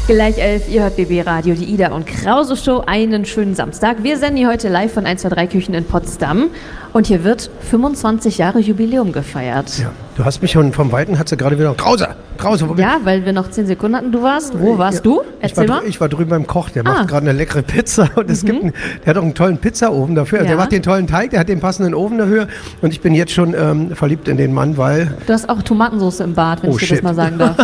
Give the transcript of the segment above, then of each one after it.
Gleich 11, ihr hört BB Radio, die Ida und Krause Show, einen schönen Samstag. Wir senden hier heute live von 123 Küchen in Potsdam und hier wird 25 Jahre Jubiläum gefeiert. Ja, du hast mich schon vom Weiten, hat sie gerade wieder, Krause, wo bin ich? Ja, weil wir noch 10 Sekunden hatten. Du warst, wo warst du? Erzähl mal. Ich war drüben beim Koch, der macht gerade eine leckere Pizza und der hat auch einen tollen Pizzaofen dafür. Ja. Der macht den tollen Teig, der hat den passenden Ofen dafür und ich bin jetzt schon verliebt in den Mann, weil... Du hast auch Tomatensauce im Bad, wenn ich dir das mal sagen darf.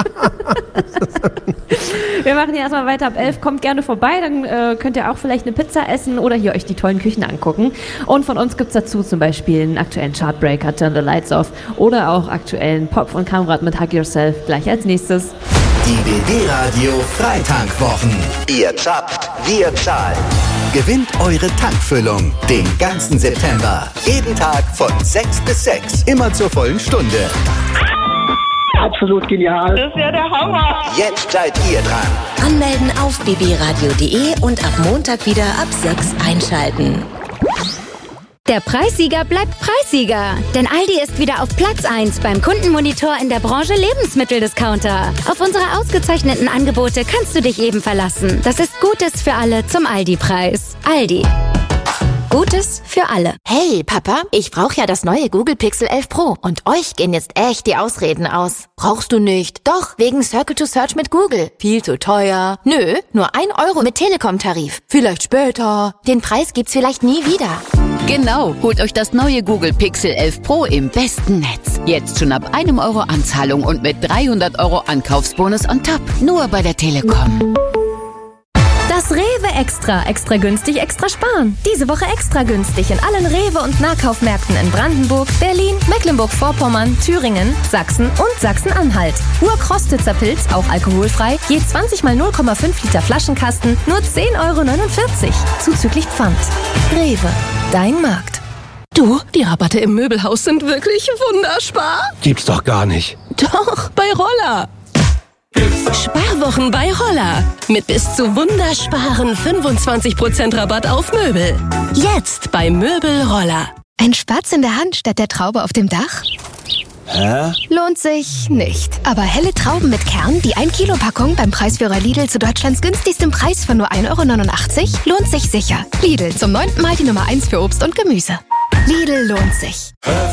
Wir machen hier erstmal weiter ab 11. Kommt gerne vorbei, dann könnt ihr auch vielleicht eine Pizza essen oder hier euch die tollen Küchen angucken. Und von uns gibt es dazu zum Beispiel einen aktuellen Chartbreaker, Turn the Lights Off oder auch aktuellen Pop von Kamrat mit Hug Yourself. Gleich als nächstes. Die BB Radio Freitankwochen. Ihr zappt, wir zahlen. Gewinnt eure Tankfüllung den ganzen September. Jeden Tag von 6 bis 6. Immer zur vollen Stunde. Absolut genial. Das ist ja der Hammer. Jetzt seid ihr dran. Anmelden auf bbradio.de und ab Montag wieder ab 6 einschalten. Der Preissieger bleibt Preissieger, denn Aldi ist wieder auf Platz 1 beim Kundenmonitor in der Branche Lebensmitteldiscounter. Auf unsere ausgezeichneten Angebote kannst du dich eben verlassen. Das ist Gutes für alle zum Aldi-Preis. Aldi. Gutes für alle. Hey, Papa, ich brauche ja das neue Google Pixel 11 Pro und euch gehen jetzt echt die Ausreden aus. Brauchst du nicht? Doch, wegen Circle to Search mit Google. Viel zu teuer. Nö, nur 1 Euro mit Telekom-Tarif. Vielleicht später. Den Preis gibt's vielleicht nie wieder. Genau, holt euch das neue Google Pixel 11 Pro im besten Netz. Jetzt schon ab 1 Euro Anzahlung und mit 300 Euro Ankaufsbonus on top. Nur bei der Telekom. Das Rewe Extra. Extra günstig, extra sparen. Diese Woche extra günstig in allen Rewe- und Nahkaufmärkten in Brandenburg, Berlin, Mecklenburg-Vorpommern, Thüringen, Sachsen und Sachsen-Anhalt. Urkrostitzer Pilz, auch alkoholfrei, je 20 mal 0,5 Liter Flaschenkasten, nur 10,49 € zuzüglich Pfand. Rewe, dein Markt. Du, die Rabatte im Möbelhaus sind wirklich wunderspar. Gibt's doch gar nicht. Doch, bei Roller. Sparwochen bei Roller. Mit bis zu wundersparen 25% Rabatt auf Möbel. Jetzt bei Möbel Roller. Ein Spatz in der Hand statt der Traube auf dem Dach? Hä? Lohnt sich nicht. Aber helle Trauben mit Kern, die 1 Kilo Packung beim Preisführer Lidl zu Deutschlands günstigstem Preis von nur 1,89 € lohnt sich sicher. Lidl, zum 9. Mal die Nummer 1 für Obst und Gemüse. Lidl lohnt sich.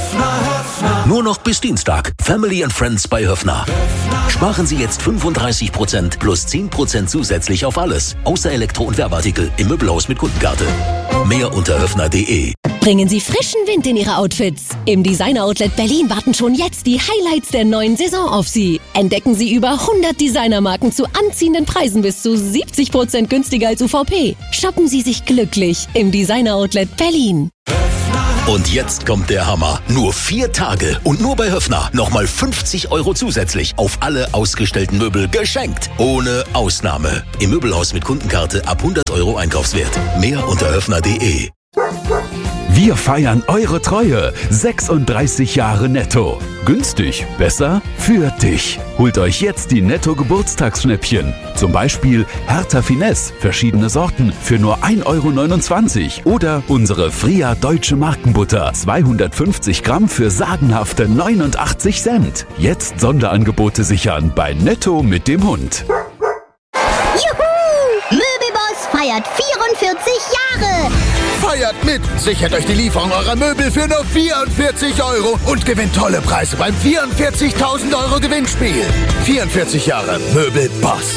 Nur noch bis Dienstag. Family and Friends bei Höffner. Sparen Sie jetzt 35% plus 10% zusätzlich auf alles. Außer Elektro- und Werbeartikel im Möbelhaus mit Kundenkarte. Mehr unter höffner.de. Bringen Sie frischen Wind in Ihre Outfits. Im Designer-Outlet Berlin warten schon jetzt die Highlights der neuen Saison auf Sie. Entdecken Sie über 100 Designermarken zu anziehenden Preisen bis zu 70% günstiger als UVP. Shoppen Sie sich glücklich im Designer-Outlet Berlin. Und jetzt kommt der Hammer. Nur 4 Tage und nur bei Höffner. Nochmal 50 € zusätzlich auf alle ausgestellten Möbel geschenkt. Ohne Ausnahme. Im Möbelhaus mit Kundenkarte ab 100 € Einkaufswert. Mehr unter höffner.de. Wir feiern eure Treue. 36 Jahre Netto. Günstig, besser für dich. Holt euch jetzt die Netto-Geburtstagsschnäppchen. Zum Beispiel Hertha Finesse, verschiedene Sorten für nur 1,29 € oder unsere Fria Deutsche Markenbutter, 250 Gramm für sagenhafte 89 Cent. Jetzt Sonderangebote sichern bei Netto mit dem Hund. Juhu! Möbelboss feiert 44 Jahre! Feiert mit! Sichert euch die Lieferung eurer Möbel für nur 44 € und gewinnt tolle Preise beim 44.000 € Gewinnspiel. 44 Jahre Möbelboss.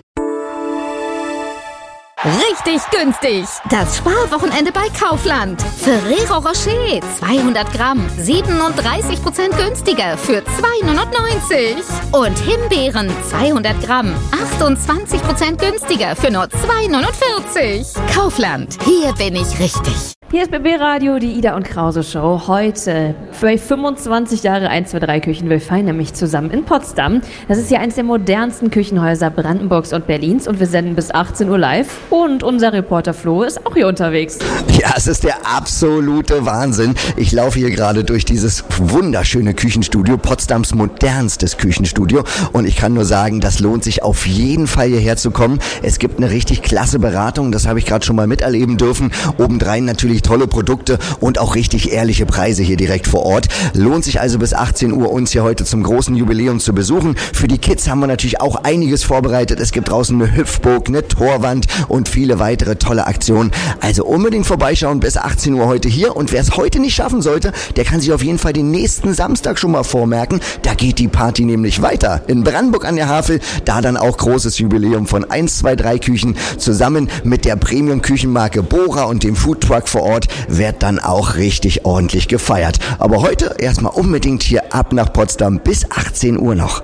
Richtig günstig. Das Sparwochenende bei Kaufland. Ferrero Rocher 200 Gramm 37% günstiger für 2,99 €. Und Himbeeren 200 Gramm 28% günstiger für nur 2,49 €. Kaufland, hier bin ich richtig. Hier ist BB Radio, die Ida und Krause Show. Heute bei 25 Jahre 123 Küchen. Wir feiern nämlich zusammen in Potsdam. Das ist hier eines der modernsten Küchenhäuser Brandenburgs und Berlins und wir senden bis 18 Uhr live. Und unser Reporter Flo ist auch hier unterwegs. Ja, es ist der absolute Wahnsinn. Ich laufe hier gerade durch dieses wunderschöne Küchenstudio, Potsdams modernstes Küchenstudio. Und ich kann nur sagen, das lohnt sich auf jeden Fall hierher zu kommen. Es gibt eine richtig klasse Beratung, das habe ich gerade schon mal miterleben dürfen. Obendrein natürlich wirklich tolle Produkte und auch richtig ehrliche Preise hier direkt vor Ort. Lohnt sich also bis 18 Uhr uns hier heute zum großen Jubiläum zu besuchen. Für die Kids haben wir natürlich auch einiges vorbereitet. Es gibt draußen eine Hüpfburg, eine Torwand und viele weitere tolle Aktionen. Also unbedingt vorbeischauen bis 18 Uhr heute hier. Und wer es heute nicht schaffen sollte, der kann sich auf jeden Fall den nächsten Samstag schon mal vormerken. Da geht die Party nämlich weiter. In Brandenburg an der Havel, da dann auch großes Jubiläum von 1, 2, 3 Küchen. Zusammen mit der Premium-Küchenmarke Bora und dem Foodtruck vor Ort wird dann auch richtig ordentlich gefeiert. Aber heute erstmal unbedingt hier ab nach Potsdam bis 18 Uhr noch.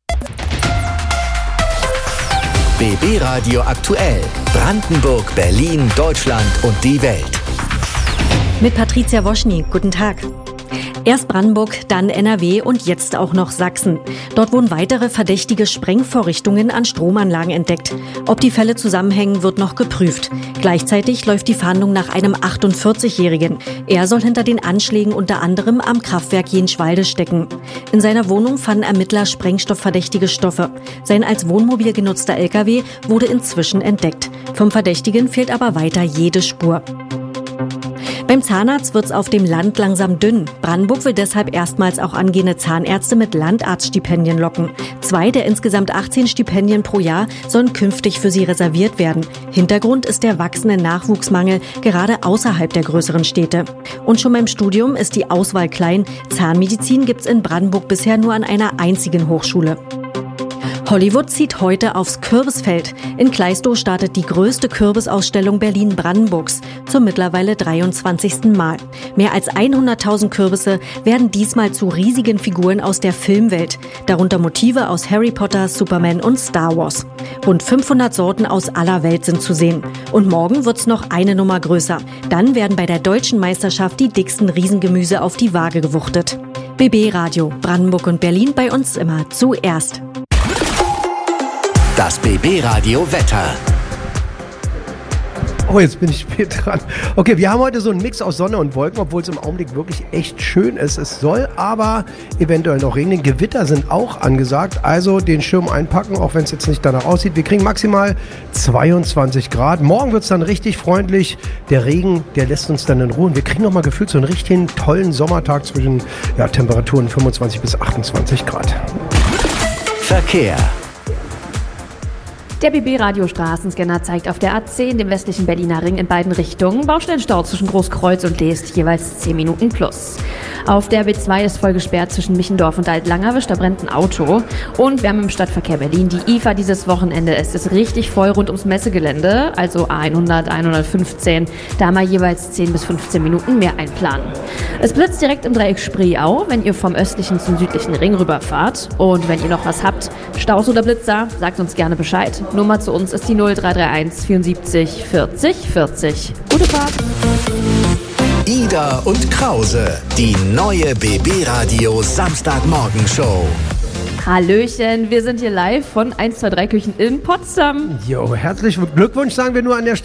BB Radio aktuell. Brandenburg, Berlin, Deutschland und die Welt. Mit Patricia Woschny. Guten Tag. Erst Brandenburg, dann NRW und jetzt auch noch Sachsen. Dort wurden weitere verdächtige Sprengvorrichtungen an Stromanlagen entdeckt. Ob die Fälle zusammenhängen, wird noch geprüft. Gleichzeitig läuft die Fahndung nach einem 48-Jährigen. Er soll hinter den Anschlägen unter anderem am Kraftwerk Jenschwalde stecken. In seiner Wohnung fanden Ermittler sprengstoffverdächtige Stoffe. Sein als Wohnmobil genutzter LKW wurde inzwischen entdeckt. Vom Verdächtigen fehlt aber weiter jede Spur. Beim Zahnarzt wird's auf dem Land langsam dünn. Brandenburg will deshalb erstmals auch angehende Zahnärzte mit Landarztstipendien locken. 2 der insgesamt 18 Stipendien pro Jahr sollen künftig für sie reserviert werden. Hintergrund ist der wachsende Nachwuchsmangel, gerade außerhalb der größeren Städte. Und schon beim Studium ist die Auswahl klein. Zahnmedizin gibt's in Brandenburg bisher nur an einer einzigen Hochschule. Hollywood zieht heute aufs Kürbisfeld. In Kleistow startet die größte Kürbisausstellung Berlin-Brandenburgs zum mittlerweile 23. Mal. Mehr als 100.000 Kürbisse werden diesmal zu riesigen Figuren aus der Filmwelt, darunter Motive aus Harry Potter, Superman und Star Wars. Rund 500 Sorten aus aller Welt sind zu sehen. Und morgen wird's noch eine Nummer größer. Dann werden bei der Deutschen Meisterschaft die dicksten Riesengemüse auf die Waage gewuchtet. BB Radio, Brandenburg und Berlin bei uns immer zuerst. Das BB Radio Wetter. Oh, jetzt bin ich spät dran. Okay, wir haben heute so einen Mix aus Sonne und Wolken, obwohl es im Augenblick wirklich echt schön ist. Es soll aber eventuell noch regnen. Gewitter sind auch angesagt, also den Schirm einpacken, auch wenn es jetzt nicht danach aussieht. Wir kriegen maximal 22 Grad. Morgen wird es dann richtig freundlich. Der Regen, der lässt uns dann in Ruhe. Und wir kriegen nochmal gefühlt so einen richtigen tollen Sommertag zwischen Temperaturen 25 bis 28 Grad. Verkehr. Der BB-Radio-Straßenscanner zeigt auf der A10, dem westlichen Berliner Ring, in beiden Richtungen Baustellenstau zwischen Großkreuz und Leest, jeweils 10 Minuten plus. Auf der B2 ist voll gesperrt zwischen Michendorf und Alt-Langerwisch, da brennt ein Auto. Und wir haben im Stadtverkehr Berlin die IFA dieses Wochenende. Es ist richtig voll rund ums Messegelände, also A100, 115. Da mal jeweils 10 bis 15 Minuten mehr einplanen. Es blitzt direkt im Dreieck Spreeau, wenn ihr vom östlichen zum südlichen Ring rüberfahrt. Und wenn ihr noch was habt, Staus oder Blitzer, sagt uns gerne Bescheid. Nummer zu uns ist die 0331 74 40 40. Gute Fahrt! Ida und Krause, die neue BB Radio Samstagmorgenshow. Hallöchen, wir sind hier live von 1, 2, 3 Küchen in Potsdam. Jo, herzlichen Glückwunsch sagen wir nur an der Stelle.